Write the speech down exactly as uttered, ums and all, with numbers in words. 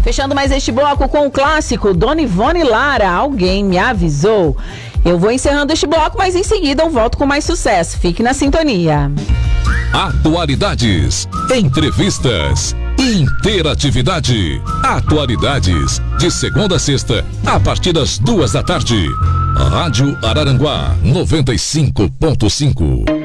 Fechando mais este bloco com o clássico Dona Ivone Lara, Alguém Me Avisou. Eu vou encerrando este bloco, mas em seguida eu volto com mais sucesso. Fique na sintonia. Atualidades, entrevistas, interatividade. Atualidades, de segunda a sexta, a partir das duas da tarde. Rádio Araranguá, noventa e cinco ponto cinco.